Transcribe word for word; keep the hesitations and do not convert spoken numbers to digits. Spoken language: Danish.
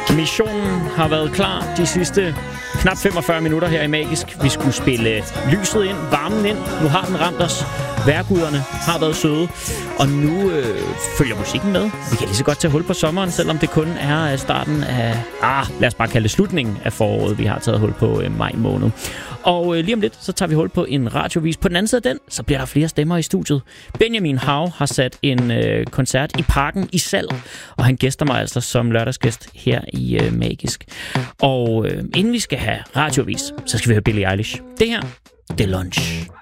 Missionen har været klar de sidste knap femogfyrre minutter her i Magisk. Vi skulle spille lyset ind, varmen ind. Nu har den ramt os. Vejrguderne har været søde. Og nu øh, følger musikken med. Vi kan lige så godt tage hul på sommeren, selvom det kun er starten af... Ah, lad os bare kalde det slutningen af foråret, vi har taget hul på øh, maj måned. Og øh, lige om lidt, så tager vi hul på en radiovis. På den anden side af den, så bliver der flere stemmer i studiet. Benjamin Hav har sat en øh, koncert i Parken i salg, og han gæster mig altså som lørdagsgæst her i øh, Magisk. Og øh, inden vi skal have radiovis, så skal vi høre Billie Eilish. Det her, det er Lunch.